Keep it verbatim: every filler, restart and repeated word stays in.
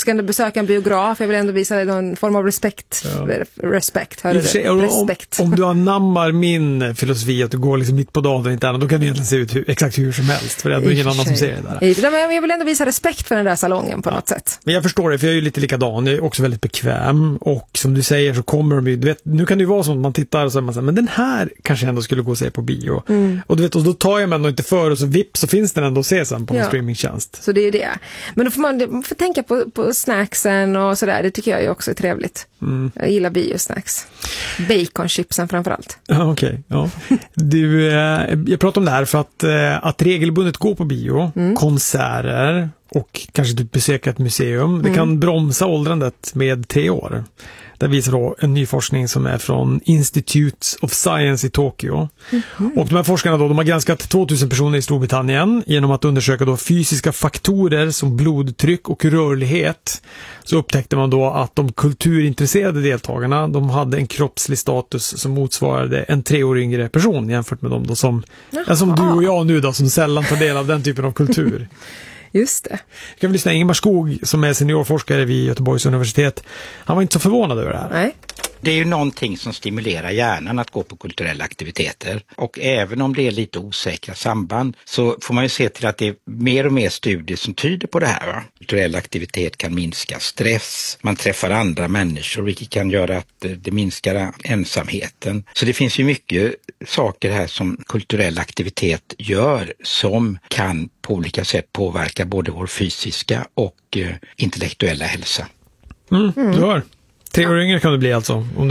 ska ändå besöka en biograf, jag vill ändå visa dig någon form av respekt. Ja. Respekt, hör du sig, det? Respekt. Om, om du anammar min filosofi att du går liksom mitt på dagen och inte annat, då kan det egentligen se ut hur, exakt hur som helst, för det är ingen annan som ser det där. Men jag vill ändå visa respekt för den där salongen på ja. något sätt. Men jag förstår det, för jag är ju lite likadan, jag är också väldigt bekväm, och som du säger så kommer de ju, du vet, nu kan det ju vara så att man tittar och så man säger, men den här kanske ändå skulle gå och se på bio. Mm. Och du vet, och då tar jag mig ändå inte för, och så vips så finns den ändå att se sen på ja. en streamingtjänst. Så det är det. Men då får man, man får tänka på, på snacksen och sådär, det tycker jag ju också är trevligt. Mm. Jag gillar biosnacks. Baconchipsen framförallt. Ja, okej. Okay, ja. Du, eh, jag pratar om det här för att, eh, att regelbundet gå på bio, mm. konserter och kanske typ besöka ett museum, mm. det kan bromsa åldrandet med tre år. Det visar då en ny forskning som är från Institute of Science i Tokyo. Mm-hmm. Och de här forskarna då, de har granskat tvåtusen personer i Storbritannien genom att undersöka då fysiska faktorer som blodtryck och rörlighet. Så upptäckte man då att de kulturintresserade deltagarna, de hade en kroppslig status som motsvarade en tre år yngre person jämfört med dem då som, ja, som du och jag nu då, som sällan tar del av den typen av kultur. Just det. Jag kan väl lyssna Ingemar Skog som är seniorforskare vid Göteborgs universitet. Han var inte så förvånad över det här. Nej. Det är ju någonting som stimulerar hjärnan att gå på kulturella aktiviteter. Och även om det är lite osäkra samband så får man ju se till att det är mer och mer studier som tyder på det här. Va? Kulturell aktivitet kan minska stress, man träffar andra människor vilket kan göra att det minskar ensamheten. Så det finns ju mycket saker här som kulturell aktivitet gör som kan på olika sätt påverka både vår fysiska och eh, intellektuella hälsa. Mm, du hör. Tre år yngre kan det bli alltså, om